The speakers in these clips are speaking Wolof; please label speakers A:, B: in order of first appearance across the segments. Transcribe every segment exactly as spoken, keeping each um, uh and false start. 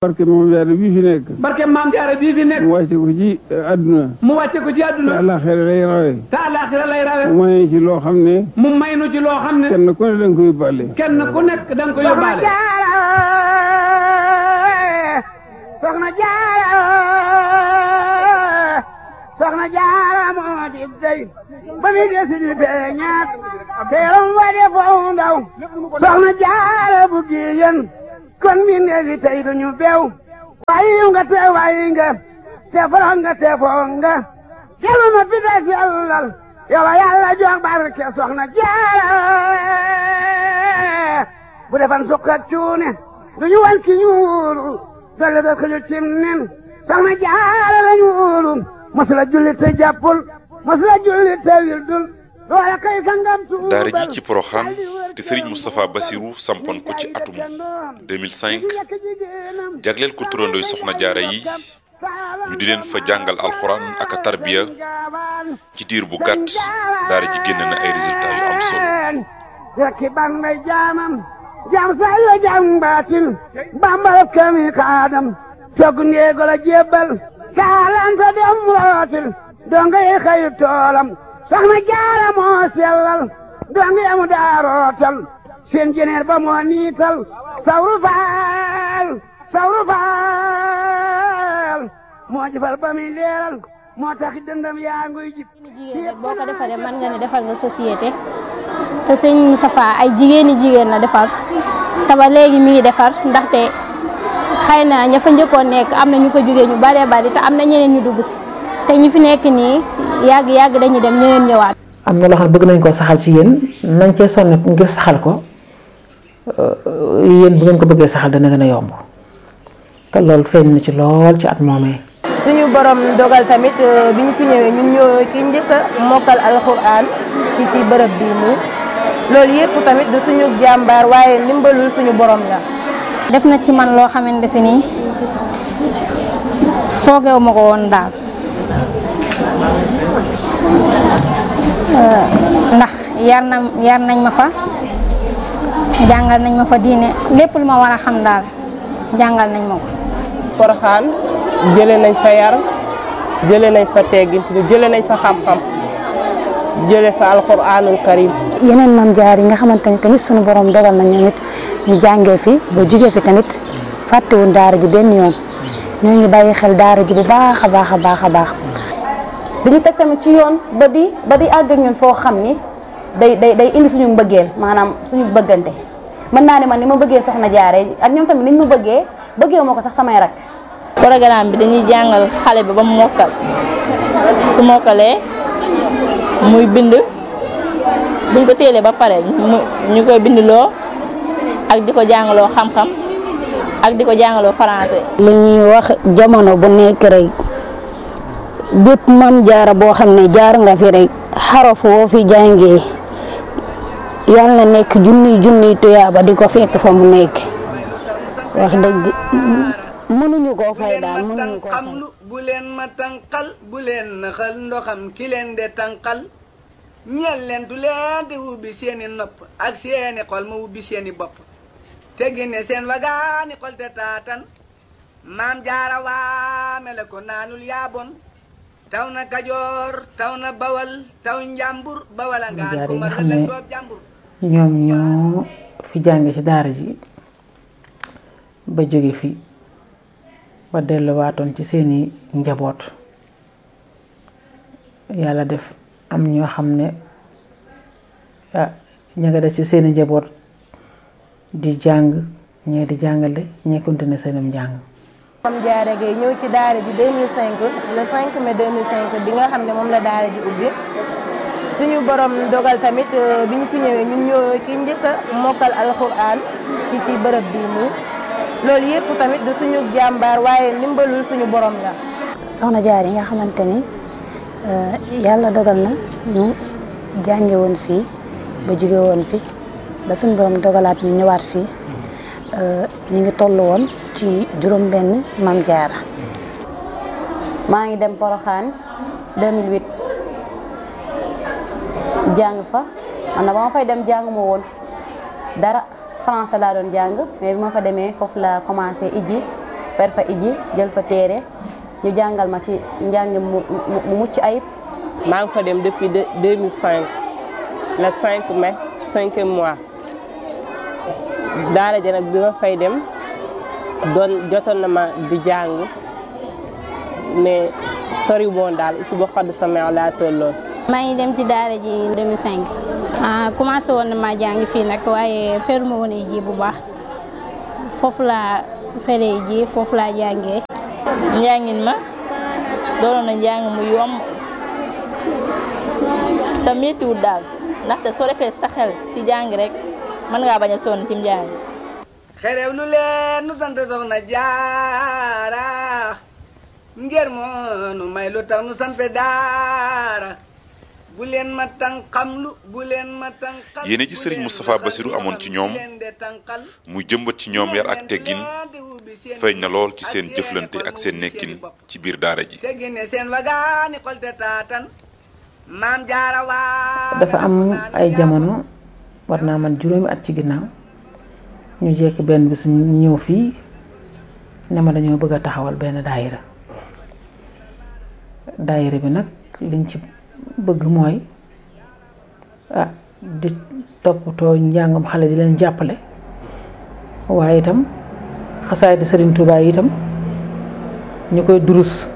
A: barke Maam Jaara bii fi nekk.
B: barke Maam Jaara bii fi nekk.
A: mu wàcce ko ci àdduna.
B: mu wàcce ko ci àdduna.
A: te àllaaxira lay rawe.
B: te àllaaxira lay rawe.
A: mu may ci loo xam ne.
B: mu may nu ci loo xam ne.
A: kenn ku ne da nga ko yóbbaale.
B: kenn ku nekk da nga ko yóbbaale.
C: Soxna Jaara Soxna Jaara moo di dey ba mi desi di beñaat teeram wa de foofu ndaw Soxna Jaara bu giyen kon mi neefi tey duñu beew wayi nga te wayi nga te foro nga te foo nga kelu ma fi des yàllal yow yàlla jox barke Soxna Jaara bu defan sukk ak cuune duñu wan ki ñuulu dolle da ko ñu cim nen Soxna Jaara la ñuulu masula julli te jàppul masula julli te wildul loola kay sangam tuubal
D: daara ji ci Porokhane te Serigne Moustapha Bassirou sampoon ko ci atum deux mille cinq jagleel ko turandooy Soxna Jaara yi ñu di leen fa jàngal alxuraan ak a tarbiya ci diir bu gàtt daara ji génn na ay résultats yu am solo.
C: rekki ban may jaamam jaam say la jaam baatin bambal kami kaadam cog ndeego la jébbal kaalanta dem rootil donga yi xayu toolam Soxna Jaara moo sellal donga yamu daa rootal seen jeneer ba moo niital sawru faal sawru faal moo jëfal ba muy leeral moo tax dëndam yaa nguy jib
E: jigéen rek boo ko defaree mën nga ne defal nga société te sëñ Moustapha ay jigéeni jigéen la defar te ba léegi mi ngi defar ndaxte xëy na ña fa njëkkoon nekk am na ñu fa jógee ñu baree bari te am na ñeneen ñu dugg si te ñi fi nekk nii yàgg yàgg dañuy dem ñeneen ñëwaat.
F: am na loo xam ne bëgg nañ koo saxal ci yéen nañ cee sonn ngir saxal ko yéen bu ngeen ko bëggee saxal dana gën a yomb te loolu feeñ na ci lool ci at moomee.
G: suñu borom dogal tamit bi ñu fi ñëwee ñun ñoo ki njëkk a mokkal alxuraan ci ci bërëb bii nii loolu yëpp tamit du suñu jàmbaar waaye ndimbalul suñu borom la.
E: def na ci man loo xamante si nii foogeewu ma ko woon daal ndax yar na yar nañ ma fa jàngal nañ ma fa diine lépp lu ma war a xam daal jàngal nañ ma ko.
H: Porokhane jëlee nañ fa yar jëlee nañ fa teggin jëlee nañ fa xam-xam jëlee fa alxuraanul karim.
I: yeneen maam jaar yi nga xamante ni tamit sunu borom dogal na ñoom it ñu jàngee fi ba jugee fi tamit fàttewuñ daara ji benn yoon ñoo ngi bàyyi xel daara ji bu baax a baax a baax a baax.
J: dañu teg tamit ci yoon ba di ba di àgg ak ñun foo xam ni day day day indi suñu mbëggeel maanaam suñu bëggante mën naa ne man ni ma bëggee Soxna Jaara ak ñoom tamit niñ ma bëggee bëggee ma ko sax samay rak.
K: programme bi dañuy jàngal xale bi ba mu mokkal su mokkalee muy bind buñ ko téelee ba pare ñu koy bindloo ak di ko jàngaloo xam-xam ak di ko jàngaloo français.
I: li ñuy wax jamono bu nekk rek bépp Maam Jaara boo xam ne jaar nga fi rek xaraf woo fi jàngee yàlla na nekk junniy junniy tuyaaba di ko fekk fa mu nekk wax dëgg mënuñu koo fay daal mënuñu koo fay.
C: bu leen ma tànqal bu leen naxal ndoxam ki leen de tànqal ñeel leen tu leen di ubbi seeni nopp ak seeni xol ma ubbi seeni bopp te génne seen wagaani xol te taatan Maam Jaara waame la ko naanul yaabon taw na Kajoor taw na Bawal taw Njàmbur Bawala ngaan ko ma la doob Njàmbur.
F: ñoom ñoo fi jànge ci daara ji ba jóge fi ba delluwaatoon ci seeni njaboot yàlla def am ñoo xam ne ah ña nga des ci seeni njaboot di jàng ñee di jàngale ñee continuer seenum njàng.
G: Maam Jaara Gaye ñëw ci daara ji deux mille cinq le cinq mai deux mille cinq bi nga xam ne moom la daara ji ubbi suñu borom dogal tamit bi ñu fi ñëwee ñun ñoo ki njëkk a mokkal alxuraan ci ci bërëb bii nii loolu yëpp tamit du suñu jàmbaar waaye ndimbalul suñu borom la.
I: Soxna Jaara yi nga xamante ni yàlla dogal na ñu jànge woon fii ba jóge woon fi ba suñu borom dogalaat ñu ñëwaat fii ñu ngi toll woon ci juróom benn Maam Jaara.
J: maa ngi dem Porokhane deux mille huit jàng fa man na ba ma fay dem jàng ma woon dara français laa doon jàng mais bi ma fa demee foofu la commencé ijji fer fa iji jël fa téere ñu jàngal ma ci njàng mu mu mucc ayib.
H: maa ngi fa dem depuis deux mille cinq le cinq mai cinquième mois daara ja nag bi ma fay dem doon jotoon na ma di jàng mais sori woon daal si boo xaddu sama laa tolloon.
E: maa ngi dem ci daara ji deux mille cinq ah commencé woon na maa jàng fii nag waaye feruma woon ji bu baax foofu laa feree ji foofu laa jàngee.
K: njàngin ma doonoon na njàng mu yomb te méttiwul daal ndaxte soo defee sa xel ci jàng rek mën ngaa bañ a sonn ci njàng.
C: xerew lu leen nu sant soxna jaara ngir moo nu may lu tax nu sampe daara bu leen ma tànqamlu bu leen ma tànqal.
D: yéene ji Serigne Moustapha Bassirou amoon ci ñoom muy jëmbat ci ñoom yar ak teggin feeñ na lool ci seen jëflante ak seen nekkin ci biir daara ji.
F: dafa am ay jamono war naa man juróomi at ci ginnaaw ñu jekk benn bis ñu ñëw fii ne ma dañoo bëgg a taxawal benn daayira daayira bi nag liñ ci bëgg mooy ah di toppatoo njàngam xale di leen jàppale waaye itam xasaayid Serigne Touba yi itam ñu koy durus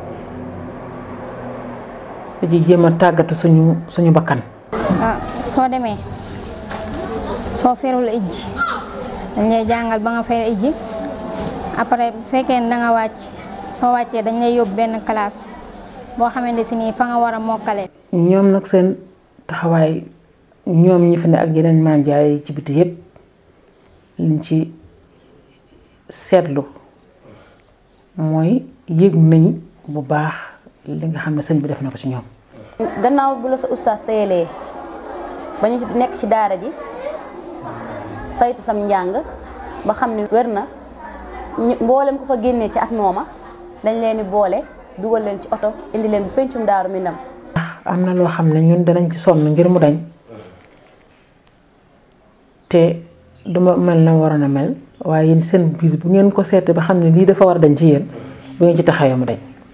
F: di jéem a tàggatu suñu suñu bakkan.
E: ah soo demee soo ferul ijji dañ lay jàngal ba nga fer ijji après bu fekkee ne da nga wàcc soo wàccee dañ lay yóbbu benn classe boo xamante si nii fa nga war a mokkale.
F: ñoom nag seen taxawaay ñoom ñi fi ne ak yeneen maam jaay ci biti yépp liñ ci seetlu mooy yëg nañ bu baax li nga xam ne sëñ bi def na ko ci ñoom.
J: gannaaw bu la sa ustaas téyelee ba ñu nekk ci daara ji saytu sam njàng ba xam ne wér na mboolem ku fa génnee ci at mooma dañ leen di boole dugal leen ci oto indi leen bu pencum Daaru Minam.
F: am na loo xam ne ñun danañ ci sonn ngir mu dañ te duma mel na waroon a mel waaye yéen seen biir bu ngeen ko seetee ba xam ne lii dafa war a dañ ci yéen bu ngeen ci taxawee mu dañ.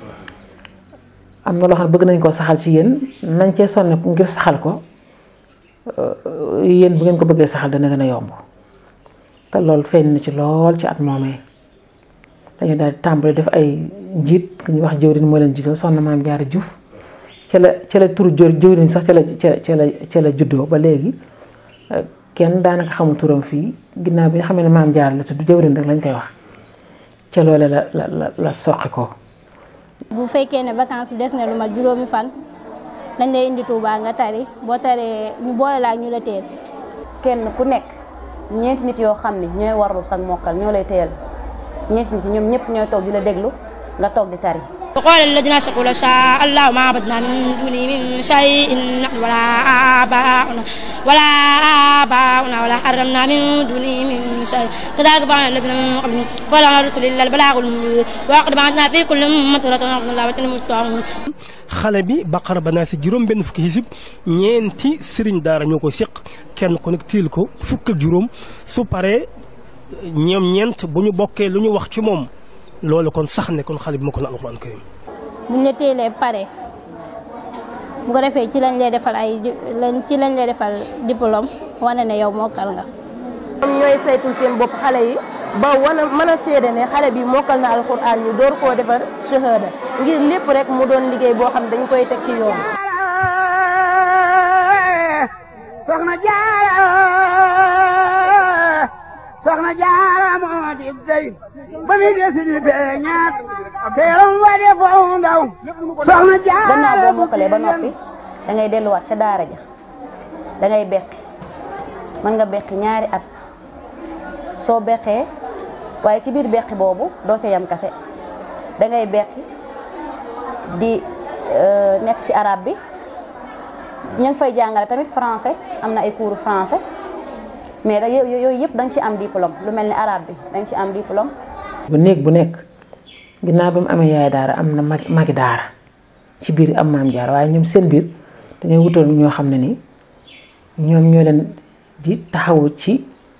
F: am na loo xam ne bëgg nañ koo saxal ci yéen nañ cee sonn ngir saxal ko yéen bu ngeen ko bëggee saxal dana gën a yomb te loolu feeñ na ci lool ci at moomee dañu daal di tàmbali def ay njiit ku ñuy wax jëwriñ moo leen jiitoo soxna Maam Jaara Juuf ca la ca la turu jëwriñ sax ca la ca la ca la juddoo ba léegi kenn daanaka xamul turam fii ginnaaw bi nga xam ne Maam Jaara la tudd jëwriñ rek lañ koy wax ca loole la la la la soqi ko.
E: bu fekkee ne vacances bi des na lu mat juróomi fan dañ lay indi Touba nga tari boo taree ñu boole la ak ñu la teel.
J: kenn ku nekk ñeenti nit yoo xam ne ñooy warlu sag mokkal ñoo lay teel ñeenti nit ñoom ñëpp ñooy toog di la déglu nga toog di tari.
L: وقال الذين أشركوا لو شاء الله ما عبدنا من دونه من شيء نحن ولا آباؤنا ولا آباؤنا ولا حرمنا من دونه من شيء كذلك فعل الذين من قبلهم فلا على الرسل إلا البلاغ المبين ولقد بعثنا في كل أمة رسولا أن اعبدوا الله واجتنبوا الطاغوت.
M: xale bi Baqara ba naa si juróom benn fukki hisib ñeenti sëriñ daara ñoo ko seq kenn ku nekk tiil ko fukk ak juróom su paree ñoom ñeent bu ñu bokkee lu ñu wax ci moom. loolu kon sax ne kon xale bi ma ko la alxuraan karim
E: buñ la teelee pare bu ko defee ci lañ lay defal ay ci lañ lay defal diplôme wane ne yow mokkal nga.
G: ñoom ñooy saytul seen bopp xale yi ba wana mën a seede ne xale bi mokkal na alxuraan ñu door koo defar shahada ngir lépp rek mu doon liggéey boo xam dañ koy teg ci yoon.
C: soxna Jaara soxna Jaara moo di dey ba mi desi di feeñaat teeram wa de foo ndaw soxna Jaara.
J: gannaaw boo mokkalee ba noppi da ngay delluwaat ca daara ja da ngay beqi mën nga beqi ñaari at soo beqee waaye ci biir beqi boobu doo ca yam kase da ngay beqi di nekk ci arabe bi ñu ngi fay jàngale tamit français am na ay cours français. mais da yooyu yëpp da nga ci am diplôme lu mel ni arabe bi da nga ci am diplôme.
F: bu néeg bu nekk ginnaaw ba mu amee yaay daara am na mag magi daara ci biir am maam jaar waaye ñoom seen biir dañoo wutal ñoo xam ne ni ñoom ñoo leen di taxawu ci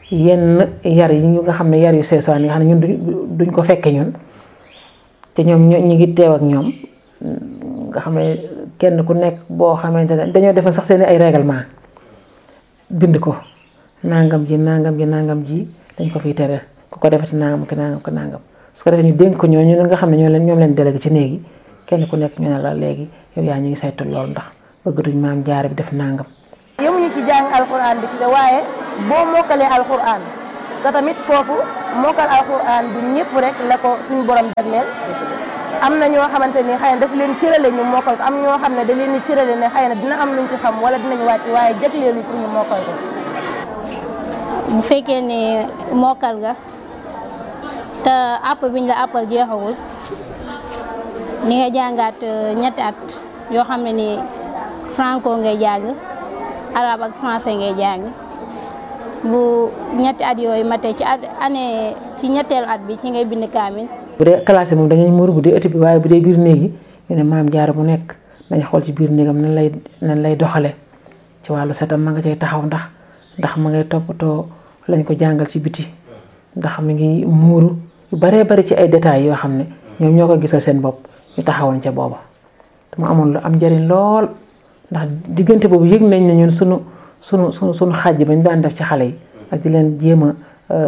F: yenn yar yi ñu nga xam ne yar yu seesaan yi nga xam ne ñun duñ ko fekke ñun te ñoom ñu ngi teew ak ñoom nga xam ne kenn ku nekk boo xamante ne dañoo defal sax seen ay règlement bind ko nangam ji nangam ji nangam ji dañ ko fiy tere ku ko defati nangam ki nangam ko nangam su ko defee ñu dénk ko ñooñu nga xam ne ñoo leen ñoom leen délégué ci néegi kenn ku nekk ñu ne la léegi yow yaa ñu ngi saytu loolu ndax bëgg duñ maam jaare bi def nangam.
G: yemuñu ci jàng alxuraan bi kese waaye boo mokkalee alxuraan te tamit foofu mokkal alxuraan du ñëpp rek la ko suñu borom jagleel am na ñoo xamante ni xëy na daf leen cërale ñu mokkal ko am ñoo xam ne da leen di cërale ne xëy na dina am luñ ci xam wala dinañ wàcc waaye jagleelu pour ñu mokkal ko.
E: bu fekkee ne mokkal nga te àpp biñ la àppal jeexagul ni nga jàngaat ñetti at yoo xam ne ni franco ngay jàng arabe ak français ngay jàng bu ñetti at yooyu matee ci at année ci ñetteelu at bi ci ngay bind kaamil.
F: bu dee classe moom dañuy muur bu dee ëtt bi waaye bu dee biir néegi ñu ne maam jaara bu nekk dañ xool ci biir néegam nan lay nan lay doxale ci wàllu setam ma nga cay taxaw ndax ndax ma ngay toppatoo lañ ko jàngal ci biti ndax mi ngi muuru yu baree bari ci ay détails yoo xam ne ñoom ñoo ko gisal seen bopp ñu taxawoon ca booba te mu amoon lu am njëriñ lool ndax diggante boobu yëg nañ ne ñun sunu sunu sunu sunu xàjj bañ daan def ci xale yi ak di leen jéem a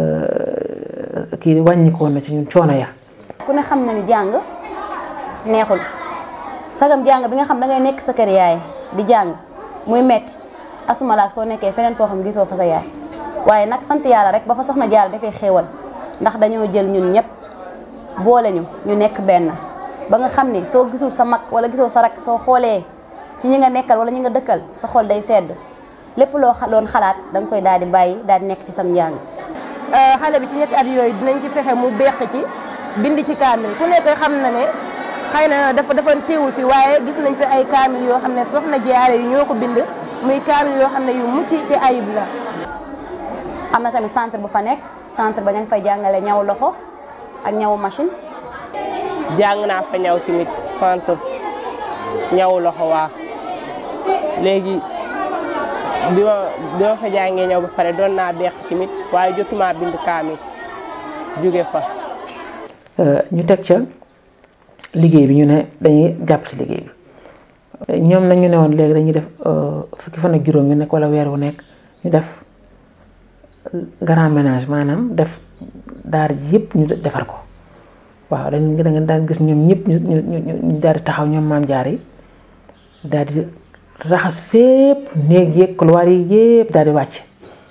F: kii wàññikoon na ci ñun coono ya.
J: ku ne xam na ni jàng neexul sagam jàng bi nga xam da ngay nekk sa kër yaay di jàng muy metti asumalaak soo nekkee feneen foo xam gisoo fa sa yaay waaye nag sant yàlla rek ba fa soxna Jaara dafay xéewal ndax dañoo jël ñun ñëpp boole ñu ñu nekk benn ba nga xam ni soo gisul sa mag wala gisoo sa rak soo xoolee ci ñi nga nekkal wala ñi nga dëkkal sa xol day sedd lépp loo doon xalaat da nga koy daal di bàyyi daal di nekk ci sam njàng.
G: xale bi ci ñetti at yooyu dinañ ci fexe mu beq ci bind ci kaamil ku nekk xam na ne xëy na dafa dafa teewul fi waaye gis nañ fi ay kaamil yoo xam ne soxna Jaara yi ñoo ko bind muy kaamil yoo xam ne yu mucc ci ayib la.
J: am na tamit centre bu fa nekk centre ba ña ngi fay jàngale ñaw loxo ak ñawu machine.
H: jàng naa fa ñaw tamit centre ñaw loxo waa léegi bi ma bi ma fa jàngee ñaw ba pare doon naa beq tamit waaye jotuma bind kaamil jóge fa.
F: ñu teg ca liggéey bi ñu ne dañuy jàpp ci liggéey bi ñoom nag ñu ne woon léegi dañuy def fukki fan ak juróom yu nekk wala weer wu nekk ñu def grand ménage maanaam def daar ji yëpp ñu defar ko waaw dañ da nga daan gis ñoom ñëpp ñu ñu ñu daal di taxaw ñoom maam jaar yi daal di raxas fépp néeg yeeg couloir yi yëpp daal di wàcc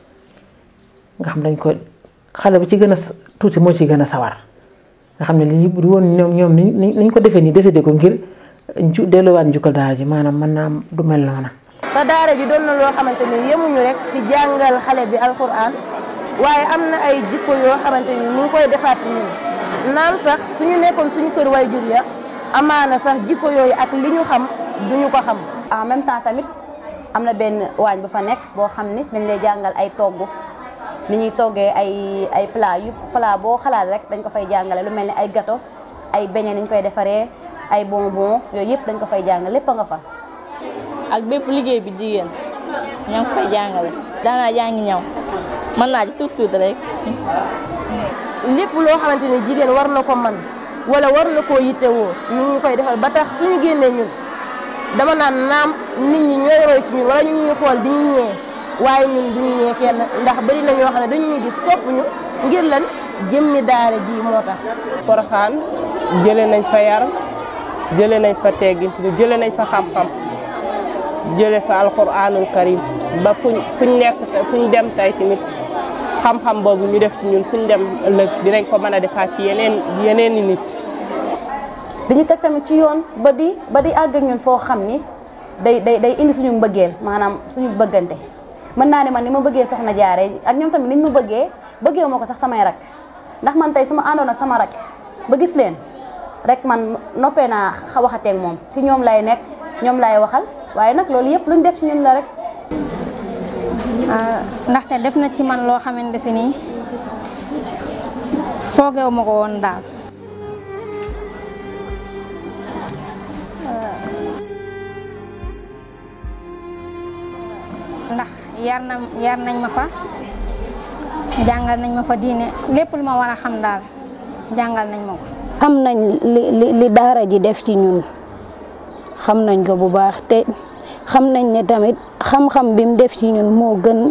F: nga xam dañ ko xale bi ci gën a tuuti moo ci gën a sawar nga xam ne lii bu woon ñoom ñoom ni ñu ko defee nii décidé ko ngir ju delluwaat njukkal daara ji maanaam mën naa du mel noona.
G: te daara ji doon na loo xamante ni yemuñu rek ci jàngal xale bi alxuraan waaye am na ay jikko yoo xamante ni ñu ngi koy defaat ci ñun naam sax suñu nekkoon suñu kër way jur ya amaana sax jikko yooyu ak li ñu xam duñu ko xam.
J: en même temps tamit am na benn waañ bu fa nekk boo xam ni dañ lay jàngal ay togg ni ñuy toggee ay ay plat yu plat boo xalaat rek dañ ko fay jàngale lu mel ni ay gâteau ay beignet ni ñu koy defaree ay bonbon yooyu yëpp dañ ko fay jàngale lépp a nga fa.
K: ak bépp liggéey bi jigéen ñoo ngi fay jàngale daanaa jàngi ñaw mën naa ci tuut tuut rek.
G: lépp loo xamante ni jigéen war na ko man wala war na koo yittewoo ñu ngi koy defal ba tax suñu génnee ñun dama naan naam nit ñi ñooy roy ci ñun wala ñu ñuy xool di ñu ñee waaye ñun duñu ñee kenn ndax bari na ñoo xam ne dañu ñuy gis sopp ñu ngir lan jëmmi daara ji moo tax.
H: Porokhane jëlee nañ fa yar jëlee nañ fa teggin jëlee nañ fa xam-xam jëlee fa alxuraanul karim ba fuñ fuñ nekk fuñ dem tey tamit xam-xam boobu ñu def ci ñun fuñ dem ëllëg dinañ ko mën a defaat ci yeneen yeneen i nit.
J: dañu teg tamit ci yoon ba di ba di àgg ak ñun foo xam ni day day day indi suñu mbëggeel maanaam suñu bëggante mën naa ne man ni ma bëggee soxna Jaara ak ñoom tamit niñ ma bëggee bëggee moo ko sax samay rak ndax man tey su ma àndoon ak sama rak ba gis leen rek man noppee naa waxatee ak moom si ñoom lay nekk ñoom lay waxal waaye nag loolu yëpp luñ def ci ñun la rek.
E: ndaxte def na ci man loo xamante si nii foogeewu ma ko woon daal. ndax yar na yar nañ ma fa jàngal nañ ma fa diine lépp lu ma war a xam daal jàngal nañ ma ko.
I: xam nañ li li li daara ji def ci ñun xam nañ ko bu baax te xam nañ ne tamit xam-xam bi mu def ci ñun moo gën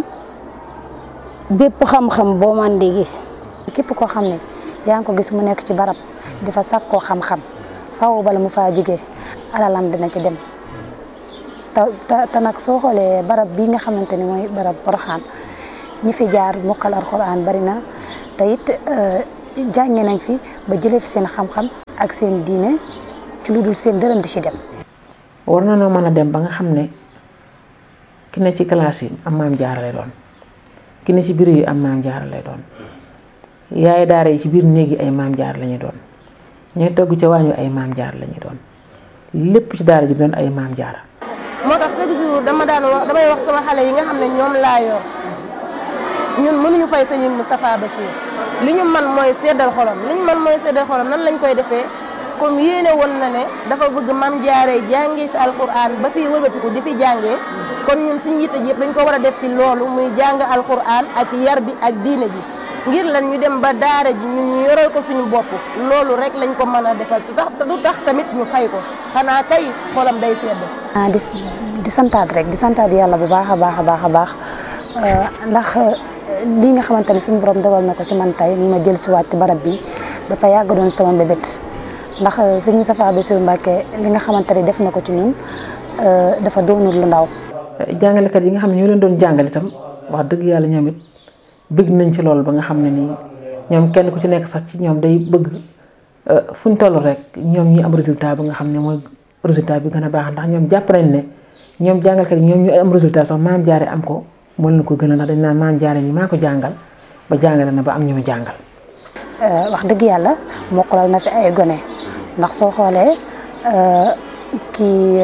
I: bépp xam-xam boo man di gis.
J: képp koo xam ne yaa ngi ko gis mu nekk ci barab di fa sàkkoo xam-xam faaw bala mu faa jógee alalam dina ci dem te te nag soo xoolee barab bii nga xamante ni mooy barab Porokhane ñi fi jaar mokkal alxuraan bari na te it jànge nañ fi ba jëlee fi seen xam-xam ak seen diine ci lu dul seen dërëm di ci dem.
F: war na noo mën a dem ba nga xam ne ki ne ci classe yi am maam jaara lay doon ki ne ci biir yi am maam jaara lay doon yaay daara yi ci biir néeg yi ay maam jaara la ñuy doon ñooy togg ca waañu ay maam jaara la ñuy doon lépp ci daara ji doon ay maam jaara.
G: moo tax chaque jour dama daan wax damay wax sama xale yi nga xam ne ñoom laa yor ñun mënuñu fay sëñ Moustapha Bachir li ñu man mooy seddal xolam li ñu man mooy seddal xolam nan lañ koy defee comme yéene woon na ne dafa bëgg maam jaaree jàngee fi alquran ba fii wëlbatiku di fi jàngee kon ñun suñu yitte ji yëpp dañ ko war a def ci loolu muy jàng alquran ak yar bi ak diine ji ngir lan ñu dem ba daara ji ñun ñu yoral ko suñu bopp loolu rek lañ ko mën a defal te tax du tax tamit ñu fay ko xanaa kay xolam day sedd.
J: ah di di santaat rek di santaat yàlla bu baax a baax a baax a baax ndax lii nga xamante ne suñu borom dogal na ko ci man tey ñu ma jël si waat ci barab bi dafa yàgg doon sama mbébét ndax sëñ Moustapha Bassirou Mbacké li nga xamante ne def na ko ci ñun dafa doonul lu ndaw.
F: jàngalekat yi nga xam ne ñoo leen doon jàngale itam wax dëgg yàlla ñoom it bëgg nañ ci loolu ba nga xam ne nii ñoom kenn ku ci nekk sax ci ñoom day bëgg fu ñu toll rek ñoom ñi am résultat bi nga xam ne mooy résultat bi gën a baax ndax ñoom jàpp nañ ne ñoom jàngalkat yi ñoom ñu am résultat sax maam jaare am ko moo leen ko gën a ndax dañ naan maam jaare ñi maa ko jàngal ba jàngale na ba am ñu mu jàngal.
J: wax dëgg yàlla mokkalal na fi ay gone ndax soo xoolee kii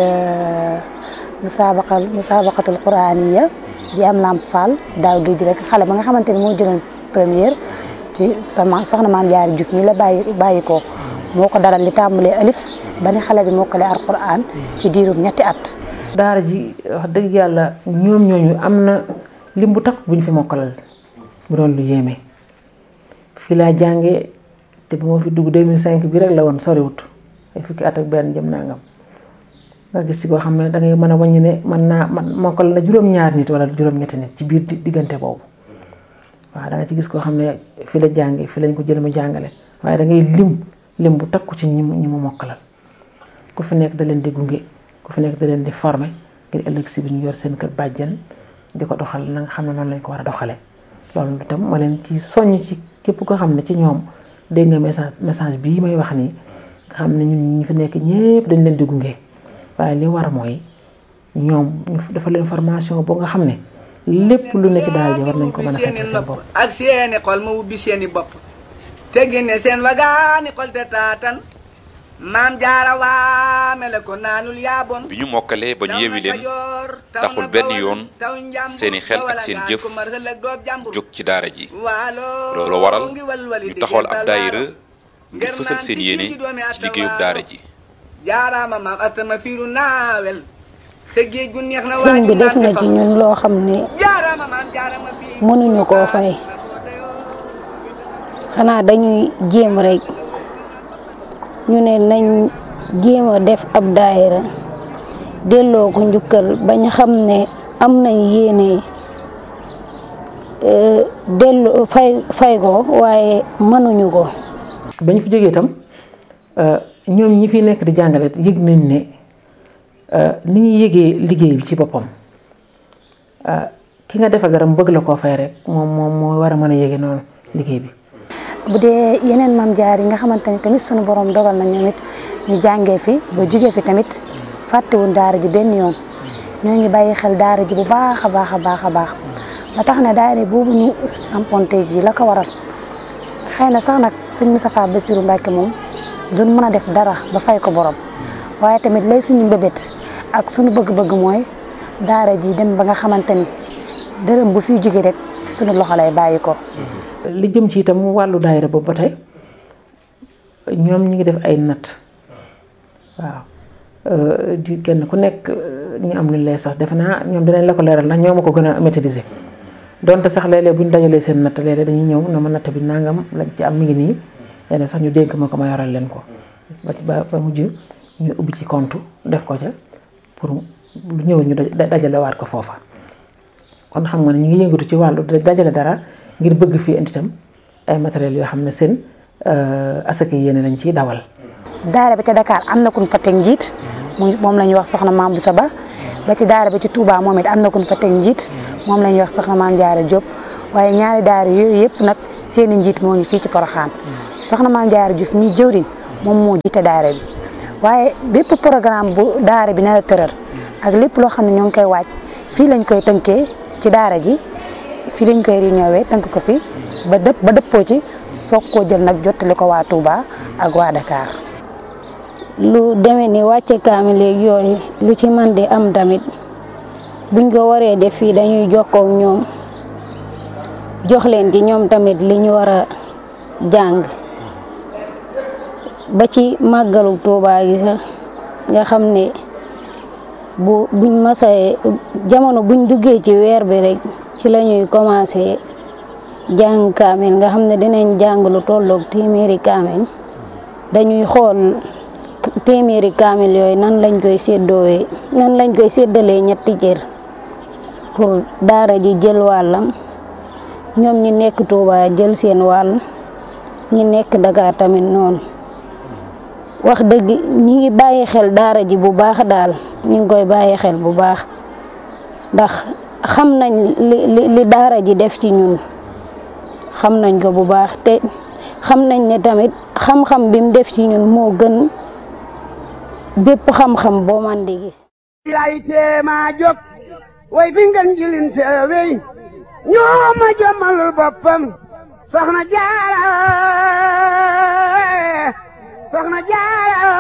J: musaabaqal musaabaqatul quraaniya di am lamp fall daaw géej gi rek xale ba nga xamante ni moo jëloon première ci sama soxna maam jaari Juuf mi la bàyyi bàyyi ko moo ko daral li tàmbalee alif ba ni xale bi mokkalee alquran ci diirum ñetti at.
F: daara ji wax dëgg yàlla ñoom ñooñu am na lim bu takk bu ñu fi mokkalal bu doon lu yéeme fii laa jàngee te bu ma fi dugg deux mille cinq bi rek la woon soriwut ay fukki at ak benn jëm nangam nga gis ci koo xam ne da ngay mën a wàññi ne mën naa man mokkal na juróom-ñaar nit wala juróom-ñetti nit ci biir diggante boobu waaw da nga ci gis koo xam ne fi la jàngee fi lañ ko jël mu jàngale waaye da ngay lim lim bu takku ci ñi mu ñi mu mokkalal ku fi nekk da leen di gunge ku fi nekk da leen di former ngir ëllëg si bi ñu yor seen kër bàjjan di ko doxal na nga xam ne noonu lañ ko war a doxalee loolu itam ma leen ci soññ ci képp koo xam ne ci ñoom dégg nga message message bii may wax nii nga xam ne ñun ñi fi nekk ñëpp dañ leen di gunge waaye li war mooy ñoom ñu dafa leen formation boo nga xam ne lépp lu ne ci daal ji war nañ ko mën a fekk seen bopp
C: ak seeni xol ma ubbi seeni bopp te génne seen wagaani xol te taatan maam jaara waame la ko naanul yaaboon
D: bi ñu mokkalee ba ñu yewi leen taxul benn yoon seeni xel ak seen jëf jóg ci daara ji loolu waral ñu taxawal ab daayira ngir fësal seen yéene ci liggéeyub daara ji
C: jaaraama maam atama fiiru naawel sa géej gu neex na
I: sëñ bi def na ci ñun loo xam ne mënuñu koo fay xanaa dañuy jéem rek ñu ne nañ jéem a def ab daayira delloo ko njukkal bañ xam ne am nañ yéene delloo fay fay ko waaye mënuñu ko.
F: ba ñu fi jógee itam ñoom ñi fi nekk di jàngale yëg nañ ne ni ñuy yëgee liggéey bi ci boppam ki nga defal dara mu bëgg la koo fay rek moom moom moo war a mën a yëgee noonu liggéey bi.
J: bu dee yeneen maam jaar yi nga xamante ni tamit sunu borom dogal na ñoom it ñu jàngee fi ba jugee fi tamit fàttewuñ daara ji benn yoon ñoo ngi bàyyi xel daara ji bu baax a baax a baax a baax ba tax na daara boobu ñu samponte ji la ko waral xëy na sax nag sëñ Moustapha Bassirou Mbacké moom duñ mën a def dara ba fay ko borom waaye tamit lay suñu mbébét ak suñu bëgg-bëgg mooy daara ji dem ba nga xamante ni dërëm bu fiy jóge rek suñu loxo lay bàyyi ko.
F: li jëm ci itam wàllu daayira boobu ba tey ñoom ñu ngi def ay natt waaw di kenn ku nekk ñu am lu lay sax defe naa ñoom dinañ la ko leeral ndax ñoo ma ko gën a maîtriser donte sax léeg-léeg bu ñu dajalee seen natt léeg-léeg dañuy ñëw na ma natt bi nangam lañ ci am mi ngi nii léeg sax ñu dénk ma ko ma yoral leen ko ba ba mujj ñu ubbi ci compte def ko ca pour lu ñëw ñu dajale waat ko foofa kon xam nga ne ñu ngi yëngatu ci wàllu dajale dara ngir bëgg fii indi itam ay matériels yoo xam ne seen asaka yéene lañ ciy dawal.
N: daara bi ca Dakar am na ku ñu fa teg njiit moom la ñuy wax soxna Maam Boussa Ba ba ci daara bi ci Touba moom it am na ku ñu fa teg njiit moom la ñuy wax soxna Maam Jaara Diop waaye ñaari daara yooyu yëpp nag seeni njiit moo ngi fii ci Porokhane soxna Maam Jaara Diouf mi jëwriñ moom moo jiite daara bi waaye bépp programme bu daara bi nar a tëral ak lépp loo xam ne ñoo ngi koy waaj fii lañ koy tënkee ci daara ji fii lañ koy réunion tënk ko fi ba dëpp ba dëppoo ci soog koo jël nag jottali ko waa Touba ak waa Dakar.
I: lu demee ni wàcce kaamil léegi yooyu lu ci man di am tamit buñ ko waree def fii dañuy jokkoo ak ñoom jox leen ci ñoom tamit li ñu war a jàng ba ci màggalu Touba gi sax nga xam ne bu buñ masee jamono buñ duggee ci weer bi rek ci la ñuy commencé jàng kaamil nga xam ne dinañ jàng lu tolloog téeméeri kaamil dañuy xool téeméeri kaamil yooyu nan lañ koy séddoowee nan lañ koy séddalee ñetti cër pour daara ji jël wàllam ñoom ñi nekk Touba jël seen wàll ñi nekk Dakar tamit noonu wax dëgg ñi ngi bàyyi xel daara ji bu baax daal ñi ngi koy bàyyi xel bu baax ndax xam nañ li li daara ji def ci ñun xam nañ ko bu baax te xam nañ ne tamit xam-xam bi mu def ci ñun moo gën bépp xam-xam boo man di gis.
C: lay teema jóg way fi ngeen jilin seewey ñoo ma jommalul boppam soxna Jaara soxna Jaara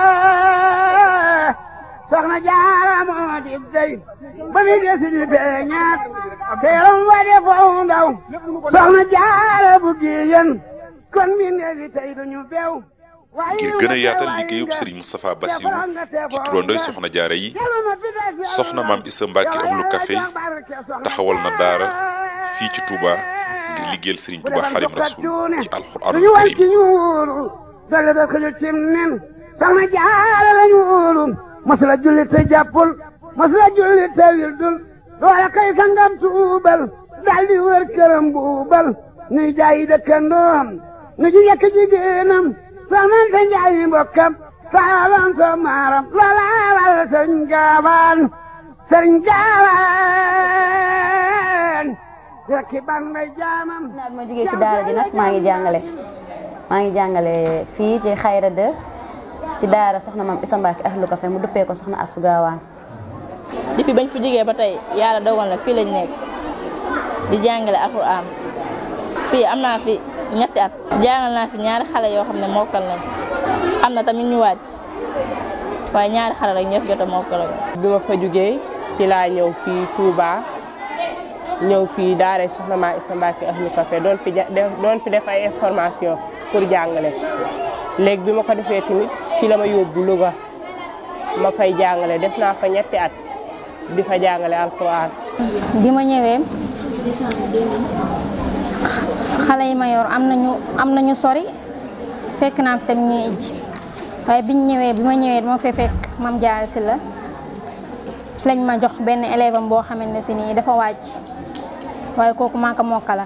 C: soxna Jaara moo di dey ba mi desi di feeñaat teeram wa de foo ndaw soxna Jaara bu giyen kon mi neefi tey duñu beew
D: ngir gën a yaatal liggéeyub Serigne Moustapha Bassirou ci turandooy soxna jaara yi soxna maam Issa Mbacke ahlu café taxawal na daara fii ci Touba ngir liggéeyal Serigne Touba Xaadimu Rasuul ci alxuraanul karim
C: dale da xëju cim nen soxna jaara lañu wóolu masula julli te jàppul masula julli te wildul loola kay sangam tuubal daldi wër këram buubal nuy jaayi dëkkandoom nu ji yekk jigéenam soxna sa njaayi mbokkam saalan so maaram loola wal sëriñ gaawaan sëriñ gaawaan rekki ban may jaamam
J: naa bi ma jógee ci daara ji nag maa ngi jàngale maa ngi jàngale fii ci Xayra de ci daara soxna maam Issa Mbacke ahlu café mu duppee ko soxna Astou Gawane.
K: depuis bañ fi jógee ba tey yàlla dogal na fii lañ nekk di jàngale alxuraan fii am naa fi ñetti at jàngal naa fi ñaari xale yoo xam ne mokkal nañ am na tamit ñu wàcc waaye ñaari xale rek ñoo fi jot a mokkal.
H: bi ma fa jógee ci laa ñëw fii Touba ñëw fii daara soxna maam Issa Mbacke ahlu café doon fi doon fi def ay information pour jàngale léegi bi ma ko defee tamit fii la ma yóbbu Louga ma fay jàngale def naa fa ñetti at di fa jàngale alxuraan.
O: bi ma ñëwee xale yi ma yor am nañu am nañu sori fekk naa fi tamit ñuy ij waaye biñ ñëwee bi ma ñëwee dama fee fekk Mame Diarra Sylla ci lañ ma jox benn élève am boo xamante ne si nii dafa wàcc waaye kooku maa ko mokkala.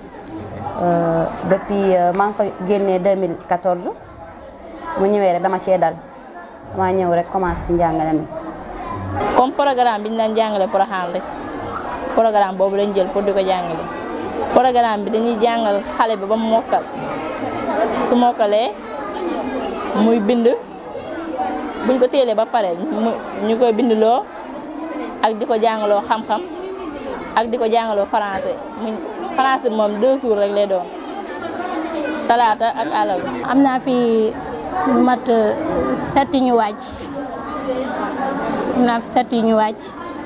J: depuis maa ngi fa génnee deux mille quatorze mu ñëwee rek dama cee dal dama ñëw rek commencé ci njàngale mi.
K: comme programme bi ñu daan jàngale Porokhane rek programme boobu lañ jël pour di ko jàngale programme bi dañuy jàngal xale bi ba mu mokkal su mokkalee muy bind buñ ko téelee ba pare ñu koy bindloo ak di ko jàngaloo xam-xam ak di ko jàngaloo français mu français moom deux jours rek lay doon talaata ak àllarba.
E: am naa fi lu mat set yu ñu wàcc am naa fi set yu ñu wàcc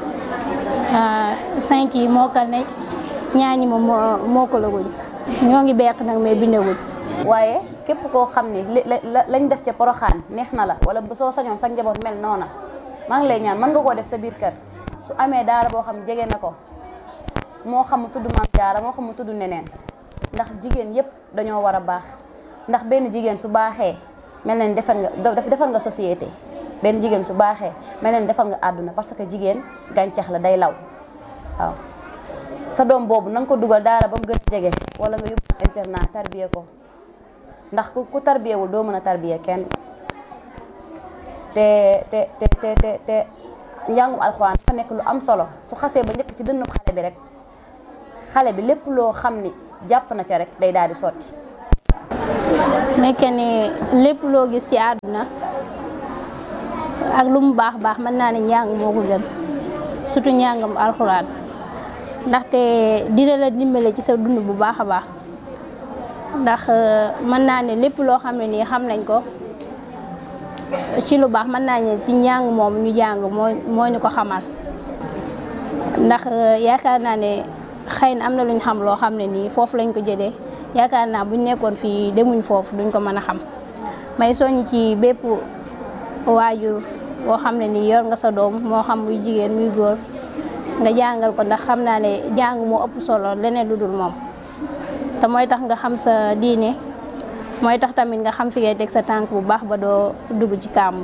E: cinq yi mokkal nañ ñaar ñi moom mokkalaguñ ñoo ngi beq nag mais bindaguñ.
J: waaye képp koo xam ni lañ def ca Porokhane neex na la wala soo sañoon sa njaboot mel noona maa ngi lay ñaan mën nga koo def sa biir kër su amee daara boo xam ne jege na ko moo xam mu tudd Maam Jaara moo xam mu tudd neneen ndax jigéen yépp dañoo war a baax ndax benn jigéen su baaxee mel na ni defar nga defar nga société benn jigéen su baaxee mel na ni defar nga àdduna parce que jigéen gàncax la day law waaw sa doom boobu na nga ko dugal daara ba mu gën a jege wala nga yóbbu internat tarbiye ko ndax ku tarbiyewul doo mën a tarbiye kenn te te te te te te njàngum alxuraan dafa nekk lu am solo su xasee ba njëkk ci dënnu xale bi rek xale bi lépp loo xam ni jàpp na ca rek day daal di sotti.
E: nekk ni lépp loo gis ci àdduna ak lu mu baax baax mën naa ne njàng moo ko gën surtout njàngam alxuraan ndaxte dina la dimbale ci sa dund bu baax a baax ndax mën naa ne lépp loo xam ne nii xam nañ ko ci lu baax mën naa ne ci njàng moom ñu jàng moo moo ñu ko xamal ndax yaakaar naa ne xëy na am na lu ñu xam loo xam ne nii foofu lañ ko jëlee yaakaar naa buñ nekkoon fii demuñ foofu duñ ko mën a xam may soññ ci bépp waajur boo xam ne nii yor nga sa doom moo xam muy jigéen muy góor nga jàngal ko ndax xam naa ne jàng moo ëpp solo leneen lu dul moom te mooy tax nga xam sa diine mooy tax tamit nga xam fi ngay teg sa tànk bu baax ba doo dugg ci kàmb.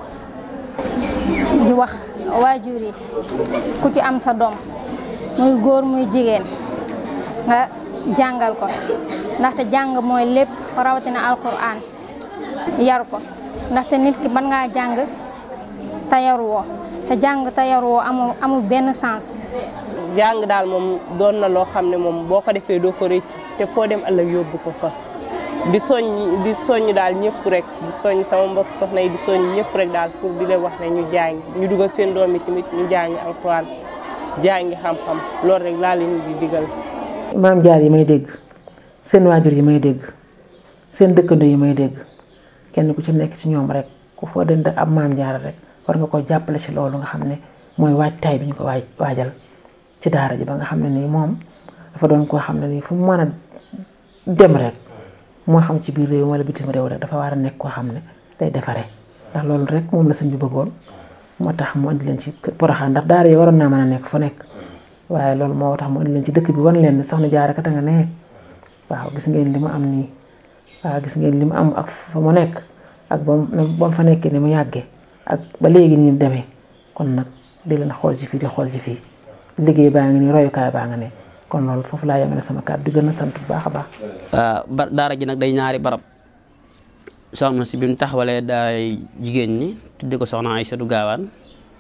O: di wax waajur yi ku ci am sa doom muy góor muy jigéen nga jàngal ko ndaxte jàng mooy lépp rawatina alquran yar ko ndaxte nit ki ban ngaa jàng te yaruwoo te jàng te yaruwoo amul amul benn sens.
H: jàng daal moom doon na loo xam ne moom boo ko defee doo ko rëccu te foo dem ëllëg yóbbu ko fa di soññ di soññ daal ñëpp rek di soññ sama mbokk soxna yi di soññ ñëpp rek daal pour di leen wax ne ñu jàng ñu dugal seen doom yi tamit ñu jàng alxuraan jàngi xam-xam loolu rek laa leen di digal.
F: maam jaar yi may dégg seen waajur yi may dégg seen dëkkandoo yi may dégg kenn ku ci nekk ci ñoom rek ku foo dënd ab maam jaar rek war nga ko jàppale ci loolu nga xam ne mooy waajtaay bi ñu ko waaj waajal ci daara ji ba nga xam ne nii moom dafa doon koo xam ne nii fu mu mën a dem rek moo xam ci biir réew wala bitim réew rek dafa war a nekk koo xam ne day defaree ndax loolu rek moom la sëñ bi bëggoon moo tax mu andi leen ci Porokhane ndax daara yi waroon naa mën a nekk fu nekk waaye loolu moo tax mu andi leen ci dëkk bi wan leen ne soxna Jaara kat nga ne waaw gis ngeen li mu am nii waaw gis ngeen li mu am ak fa mu nekk ak ba mu fa nekkee ni mu yàggee ak ba léegi ni mu demee kon nag di leen xool ci fii di xool ci fii liggéey baa ngi nii royukaay baa nga ne kon loolu foofu laa yemale sama kàddu di gën a sant bu baax a baax.
P: ba daara ji nag day ñaari barab soxna si bi mu taxawalee daay jigéen ñi tudde ko soxna Aysatu Gaawaan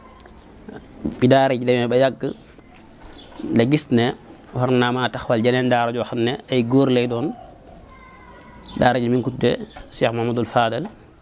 P: bi daara ji demee ba yàgg la gis ne war naa maa taxawal jeneen daara joo xam ne ay góor lay doon daara ji mi ngi ko tuddee Cheikh Mamadou Fadal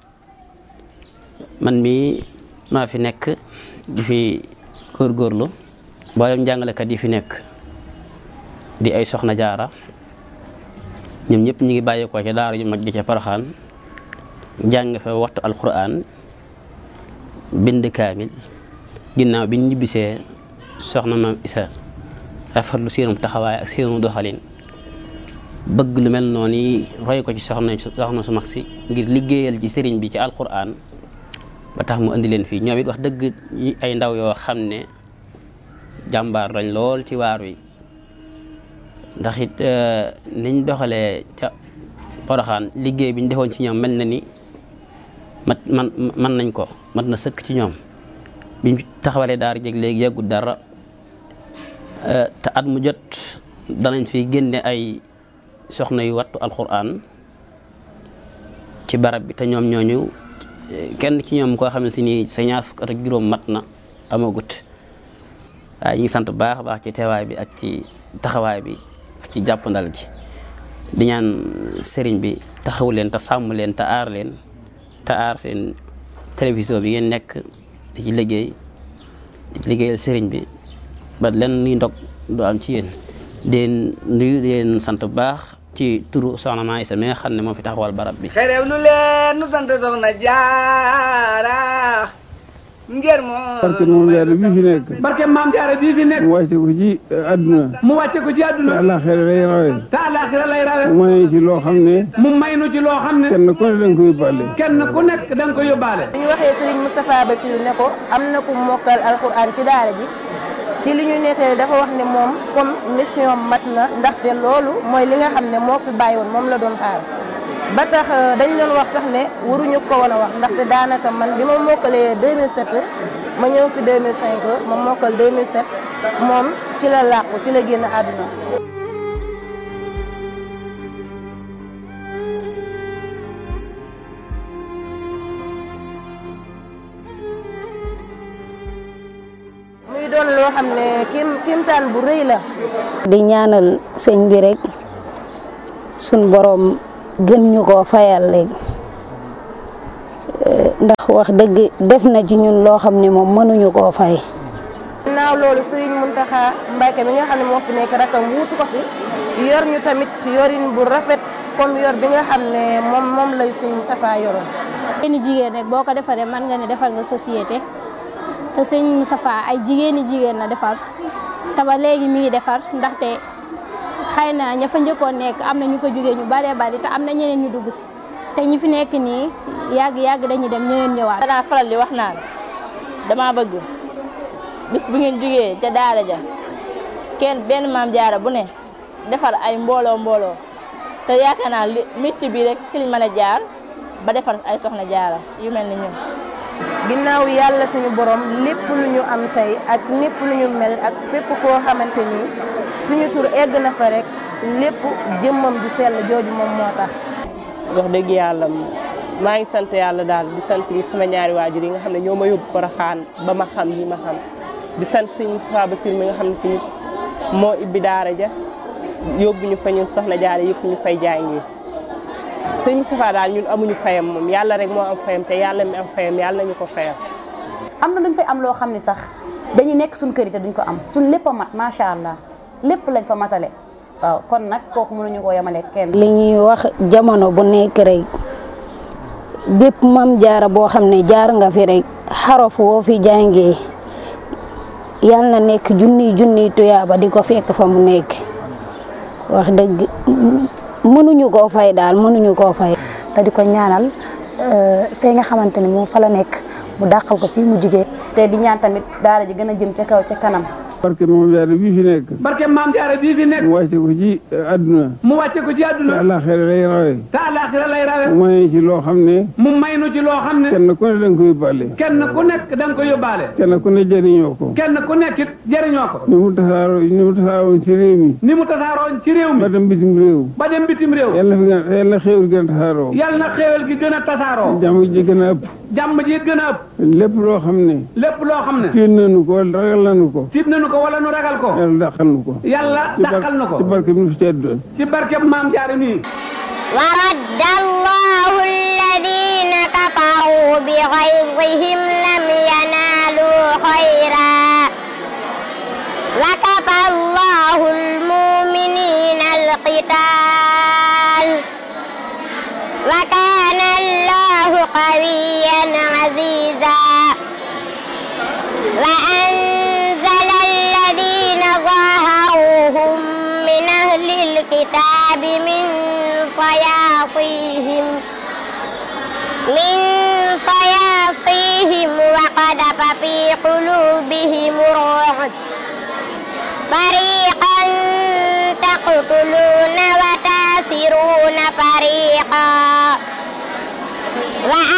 P: man mii maa fi nekk di fi góorgóorlu mboolem jàngalekat yi fi nekk di ay soxna jaara ñoom ñëpp ñu ngi bàyyeekoo ca daara ju mag ji ca Porokhane jàng fa waxtu alquran bind kaamil ginnaaw bi ñu ñibbisee soxna maam Isa rafetlu seenum taxawaay ak seenu doxalin bëgg lu mel noonu yi roy ko ci soxna soxna su mag si ngir liggéeyal ci sëriñ bi ci alquran ba tax mu indi leen fii ñoom it wax dëgg ay ndaw yoo xam ne jàmbaar lañ lool ci waar wi ndax it niñ doxalee ca Porokhane liggéey bi ñu defoon ci ñoom mel na ni mat man man nañ ko mat na sëkk ci ñoom biñ taxawalee daara jeg léegi yàggut dara te at mu jot danañ fi génne ay soxna yu wattu alquran ci barab bi te ñoom ñooñu kenn ci ñoom koo xam ne si nii sa ñaar fukk at ak juróom mat na amagut waaye ñu ngi sant bu baax a baax ci teewaay bi ak ci taxawaay bi ak ci jàppandal gi di ñaan sëriñ bi taxaw leen te sàmm leen te aar leen te aar seen télévision bi ngeen nekk di ci liggéey di ci liggéeyal sëriñ bi ba len ni ndog du am ci yéen di nuyu di leen sant bu baax ci turu soxna Maa Isa mi nga xam ne moo fi taxawal barab bi.
C: xerew nu leen nu sant soxna Jaara ngir moo.
A: barke moom jaara bii fi nekk.
B: barke maam jaara bii fi nekk.
A: mu wàcce ko ci àdduna.
B: mu wàcce ko ci àdduna.
A: te àllaaxira lay rawe.
B: te àllaaxira lay rawe.
A: mu may ci loo xam ne.
B: mu may nu ci loo xam ne.
A: kenn ku ne da nga ko yóbbaale.
B: kenn ku nekk da nga ko yóbbaale.
G: bu ñu waxee Serigne Moustapha Bassirou ne ko am na ku mokkal alxuraan ci daara ji ci li ñu nettali dafa wax ne moom comme mission mat na ndaxte loolu mooy li nga xam ne moo fi bàyyi woon moom la doon xaar ba tax dañ doon wax sax ne waruñu ko woon a wax ndaxte daanaka man bi ma mokkalee deux mille sept ma ñëw fi deux mille cinq ma mokkal deux mille sept moom ci la làqu ci la génn àdduna. muy doon loo xam ne kim kimtaan bu rëy la.
I: di ñaanal sëñ bi rek suñ borom gën ñu koo fayal léegi ndax wax dëgg def na ci ñun loo xam ne moom mënuñu koo fay.
G: ginnaaw loolu Serigne Mountakha Mbacké mi nga xam ne moo fi nekk rakam wuutu ko fi yor ñu tamit yorin bu rafet comme yor bi nga xam ne moom moom lay Serigne Moustapha yoroon.
E: jigéeni jigéen rek boo ko defaree mën nga ne defal nga société te Serigne Moustapha ay jigéeni jigéen la defar te ba léegi mi ngi defar ndaxte xëy na ña fa njëkkoon nekk am na ñu fa jógee ñu baree bari te am na ñeneen ñu dugg si te ñi fi nekk nii yàgg yàgg dañuy dem ñeneen ñëwaat.
K: danaa faral di wax naan dama bëgg bis bu ngeen jógee ca daara ja kenn benn maam jaara bu ne defar ay mbooloo mbooloo te yaakaar naa li métier bi rek ci liñ mën a jaar ba defar ay soxna jaara yu mel ni ñun.
G: ginnaaw yàlla suñu borom lépp lu ñu am tey ak lépp lu ñu mel ak fépp foo xamante ni suñu tur egg na fa rek lépp jëmmam ju sell jooju moom moo tax.
H: wax dëgg yàlla maa ngi sant yàlla daal di sant sama ñaari waajur yi nga xam ne ñoo ma yóbbu Porokhane ba ma xam yi ma xam di sant sëñ Moustapha Bassirou mi nga xam ne tamit moo ibbi daara ja yóbbu ñu fa ñun soxna jaara yëpp ñu fay jàngee sëñ Moustapha daal ñun amuñu fayam moom yàlla rek moo am fayam te yàlla mi am fayam yàlla nañu ko fayam.
J: am na luñ fay am loo xam ne sax dañuy nekk suñ kër yi te duñ ko am suñ lépp a mat macha allah lépp lañ fa matale waaw kon nag kooku mënuñu koo yemale kenn.
I: li ñuy wax jamono bu nekk rek bépp mam jaara boo xam ne jaar nga fi rek xarof woo fi jàngee yal na nekk junniy junniy tuyaaba di ko fekk fa mu nekk wax dëgg mënuñu koo fay daal mënuñu koo fay.
N: te di ko ñaanal fee nga xamante ni moom fa la nekk mu dàqal ko fii mu jigee
J: te di ñaan tamit daara ji gën a jëm ca kaw ca kanam.
A: barke maam jaara bii fi nekk.
B: barke maam jaara bii fi nekk.
A: mu wàcce ko ci àdduna.
B: mu wàcce ko ci àdduna.
A: te àllaaxira lay rawe.
B: te àllaaxira lay rawe.
A: mu may ci loo xam ne.
B: mu may nu ci loo xam ne.
A: kenn ku ne da nga ko yóbbaale.
B: kenn ku nekk da nga ko yóbbaale.
A: kenn ku ne jëriñoo ko.
B: kenn ku nekk it jëriñoo ko.
A: ni mu tasaaroo ni mu tasaaroon ci réew mi.
B: ni mu tasaaroon ci réew mi.
A: ba dem bitim réew.
B: ba dem bitim réew.
A: yal na fi yal na xéewal gën a tasaaroo.
B: yal na xéewal gi gën a tasaaroo.
A: jàmm ji gën a ëpp.
B: jàmm ji gën a ëpp.
A: lépp loo xam ne.
B: lépp loo xam ne.
A: tiit nañu ko wala ragal nañu ko.
B: tiit nañu ko wala nu ragal ko.
A: yàlla dàqal nu ko.
B: yàlla dàqal nu ko.
A: ci barke bi nu fi tedd.
B: ci barke maam jaara nii.
Q: wa radda allahu alladina kafaru bi ghayzihim lam yanalu khayra wa kafa allahu almu'minina alqital wa kana allahu qawiyyan aziza wa anzala alladina zaharuhum min ahli alkitab min صياصيهم من صياصيهم وقذف في قلوبهم الرعب فريقا تقتلون وتاسرون فريقا